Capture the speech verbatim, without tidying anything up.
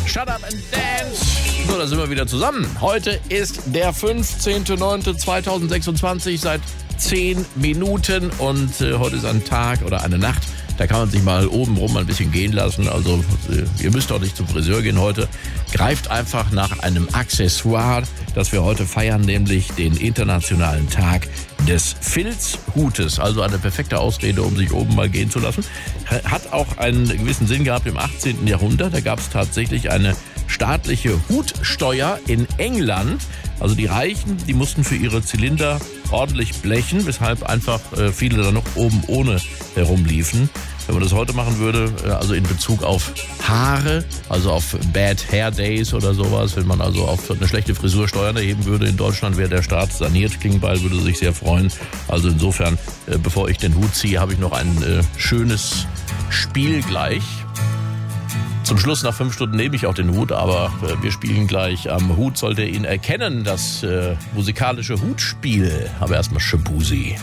Shut Up and Dance. So, da sind wir wieder zusammen. Heute ist der fünfzehnter neunter zweitausendsechsundzwanzig, seit zehn Minuten und äh, heute ist ein Tag oder eine Nacht, da kann man sich mal oben rum ein bisschen gehen lassen. Also äh, ihr müsst auch nicht zum Friseur gehen heute. Greift einfach nach einem Accessoire, das wir heute feiern, nämlich den Internationalen Tag des Filzhutes. Also eine perfekte Ausrede, um sich oben mal gehen zu lassen. Hat auch einen gewissen Sinn gehabt im achtzehnten Jahrhundert. Da gab es tatsächlich eine staatliche Hutsteuer in England. Also die Reichen, die mussten für ihre Zylinder ordentlich blechen, weshalb einfach äh, viele dann noch oben ohne herumliefen. Wenn man das heute machen würde, äh, also in Bezug auf Haare, also auf Bad Hair Days oder sowas, wenn man also auf eine schlechte Frisur Steuern erheben würde in Deutschland, wäre der Staat saniert. Klingbeil würde sich sehr freuen. Also insofern, äh, bevor ich den Hut ziehe, habe ich noch ein äh, schönes Spiel gleich. Zum Schluss nach fünf Stunden nehme ich auch den Hut, aber äh, wir spielen gleich am Hut, sollt ihr ihn erkennen, das äh, musikalische Hutspiel. Aber erstmal Shabuzi.